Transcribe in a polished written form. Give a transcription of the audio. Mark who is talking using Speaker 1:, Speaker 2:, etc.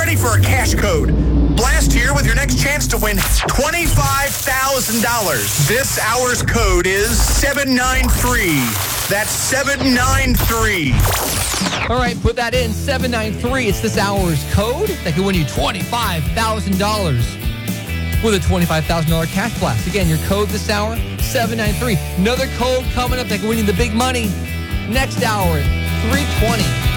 Speaker 1: ready for a cash code. Blast here with your next chance to win $25,000. This hour's code is 793. That's 793.
Speaker 2: All right, put that in, 793. It's this hour's code that can win you $25,000 with a $25,000 cash blast. Again, your code this hour, 793. Another code coming up that can win you the big money next hour at 3:20.